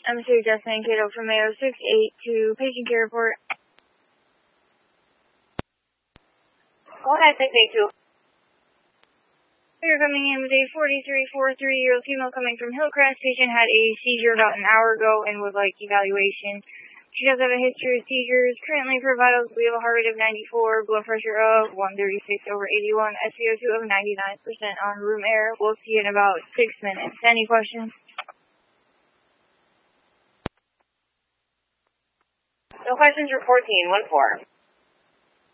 Emissary Justin Cato from Mayo 682, patient care report. Go ahead, 682. You're coming in with a 4343-year-old female coming from Hillcrest. Patient had a seizure about an hour ago and would like evaluation. She does have a history of seizures. Currently for vitals, we have a heart rate of 94, blood pressure of 136/81, SpO2 of 99% on room air. We'll see you in about 6 minutes. Any questions? No questions, report team 1-4.